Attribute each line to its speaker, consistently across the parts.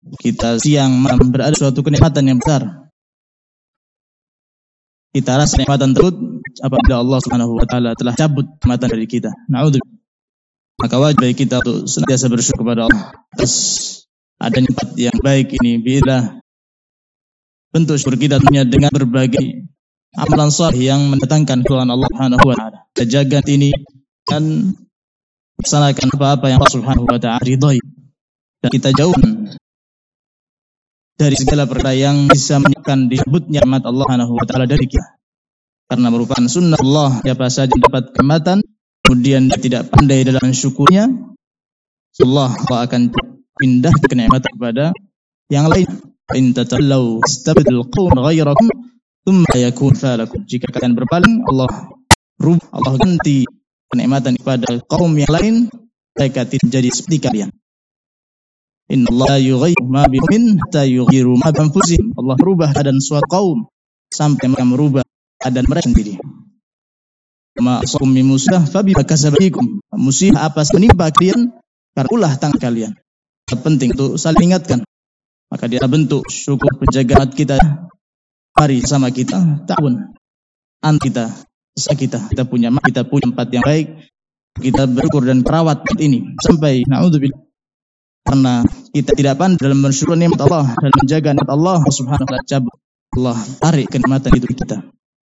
Speaker 1: kita siang malam berada suatu kenikmatan yang besar. Kita rasa kenikmatan tersebut apabila Allah Subhanahu wa taala telah cabut kenikmatan dari kita. Na'udzubillah. Maka wajib bagi kita untuk senantiasa bersyukur kepada Allah atas adanya tempat yang baik ini. Bila bentuk syukur kita tentunya dengan berbagai amalan saleh yang mendatangkan keridhaan Allah Subhanahu wa taala. Kita jaga ini dan laksanakan apa-apa yang Allah Subhanahu wa taala ridhai. Dan kita jauhkan dari segala perkara yang bisa menyebabkan disebutnya rahmat Allah Subhanahu wa taala dari kita. Karena merupakan sunnah Allah, siapa saja dapat kenikmatan kemudian dia tidak pandai dalam syukurnya, Allah akan pindah kenikmatan kepada yang lain. In tatallaw istabdil qawman ghairakum thumma yakun falakum. Jika kalian berpaling, Allah ganti kenikmatan kepada kaum yang lain, mereka tidak jadi seperti kalian. Innallaha yughayyiru ma biqaumin hatta yughayyiru ma bi anfusihim. Allah merubah keadaan suatu kaum sampai mereka merubah keadaan mereka sendiri. Ma asum min musibah fa bima kasabikum. Musibah apa menimpa kalian karena ulah tangan kalian. Penting untuk saling ingatkan. Maka dia bentuk syukur penjagaan kita. Mari sama kita tahun kita punya tempat yang baik. Kita bersyukur dan merawat ini sampai naudzubillah. Karena kita tidak pandai dalam bersyukur nikmat Allah dan menjaga nikmat Allah Subhanahu wa taala. Allah tarik kenikmatan itu kita.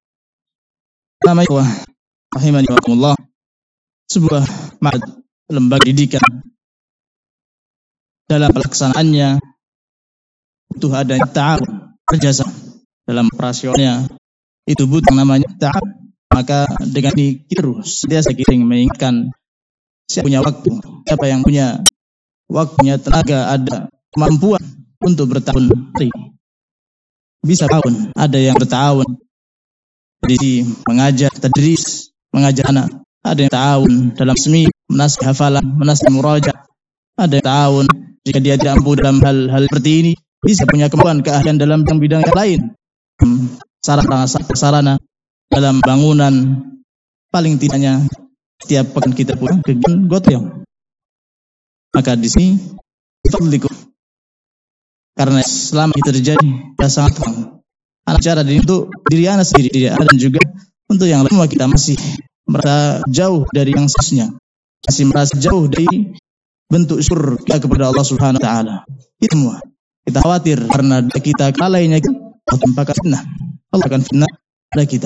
Speaker 1: Namanya rahimani wakumullah, sebuah lembaga didikan dalam pelaksanaannya butuh adanya ta'awun, kerjasama dalam operasionalnya itu butuh namanya ta'awun. Maka dengan ini kita sentiasa kita mengingatkan siapa punya waktu, siapa yang punya waktunya, tenaga, ada kemampuan untuk bertahun hari bisa tahun, ada yang bertahun di mengajar tadris, mengajar anak, ada yang tahun dalam semi, menasih hafalan, menasih murajaah, ada yang tahun jika dia tidak mampu dalam hal seperti ini, bisa punya kemampuan keahlian dalam bidang yang lain, sarana dalam bangunan. Paling tidaknya setiap pekan kita punya kegiatan gotong. Maka di sini fadlikum, karena selama itu terjadi sangat kurang. Anak cara untuk diri anak sendiri, diri anak dan juga untuk yang lain. Kita masih merasa jauh dari yang seharusnya, masih merasa jauh dari bentuk syukur kita kepada Allah Subhanahu wa taala. Itu semua kita khawatir karena kita kelalaiannya Allah tempatkan fitnah. Allah akan fitnah pada kita.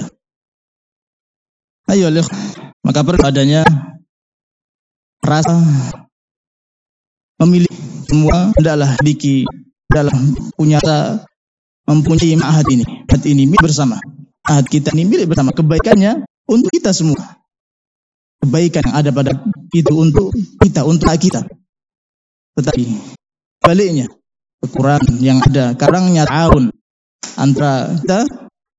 Speaker 1: Ayo, maka perlu adanya rasa memilih. Semua adalah dalam punya mempunyai ma'had ini. Ma'had ini milik bersama. Ma'had kita ini milik bersama. Kebaikannya untuk kita semua. Kebaikan yang ada pada itu untuk kita, untuk kita. Tetapi baliknya, kekurangan yang ada, karangnya ta'awun antara kita,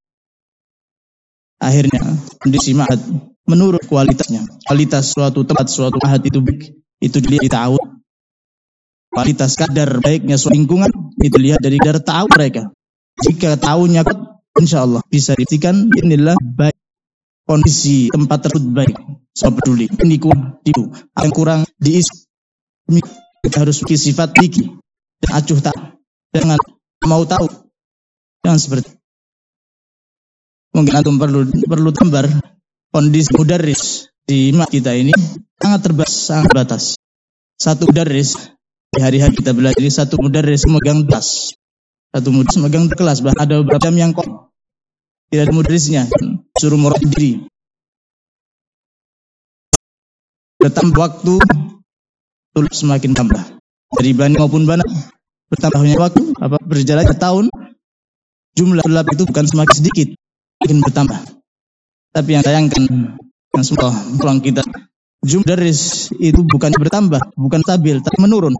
Speaker 1: akhirnya kondisi ma'had menurut kualitasnya. Kualitas suatu tempat, suatu ma'had itu dilihat di ta'awun. Kualitas kadar baiknya suatu lingkungan itu lihat dari kadar ta'awun mereka. Jika ta'awunnya kuat, insyaallah bisa dibuktikan inilah baik, kondisi tempat tersebut baik. So peduli ini kurang dibu, yang kurang diisi. Kita harus memiliki sifat diki dan acuh tak, jangan mau tahu, jangan seperti. Mungkin antum perlu gambar kondisi mudarris di mak kita ini sangat terbatas. Satu mudarris di hari-hari kita belajar, satu mudarris megang kelas, satu mudarris megang kelas, bahkan ada beberapa jam yang kosong, tidak ada mudarrisnya, suruh murah diri. Bertambah waktu, tulus semakin tambah. Dari bani maupun bana, bertambahnya waktu, berjalannya tahun, jumlah tulab itu bukan semakin sedikit, makin bertambah. Tapi yang sayangkan, yang semua pulang kita, jumlah mudarris itu bukan bertambah, bukan stabil, tapi menurun.